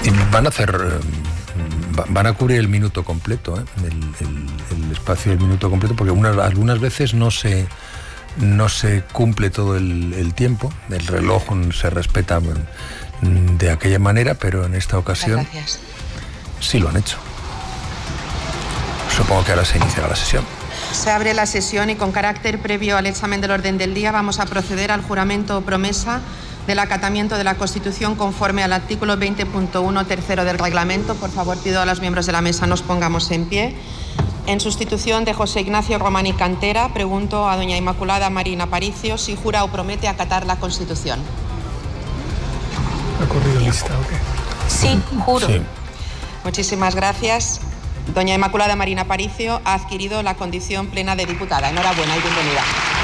Van a cubrir el minuto completo, el espacio del minuto completo, porque algunas veces no se cumple todo el tiempo, el reloj se respeta de aquella manera, pero en esta ocasión sí lo han hecho. Supongo que ahora se iniciará la sesión. Se abre la sesión y con carácter previo al examen del orden del día vamos a proceder al juramento o promesa del acatamiento de la Constitución conforme al artículo 20.1 tercero del reglamento. Por favor, pido a los miembros de la mesa nos pongamos en pie. En sustitución de José Ignacio Román y Cantera, pregunto a doña Inmaculada Marín Aparicio si jura o promete acatar la Constitución. ¿Ha corrido lista o qué? Sí, juro. Sí. Muchísimas gracias. Doña Inmaculada Marín Aparicio ha adquirido la condición plena de diputada. Enhorabuena y bienvenida.